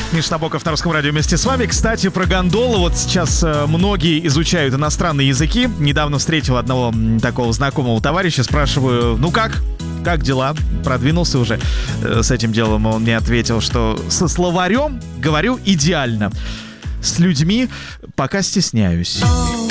Миша Набоков на Русском радио вместе с вами. Кстати, про гондолу. Вот сейчас многие изучают иностранные языки. Недавно встретил одного такого знакомого товарища. Спрашиваю, ну как? Как дела? Продвинулся уже с этим делом. Он мне ответил, что со словарем говорю идеально. С людьми пока стесняюсь.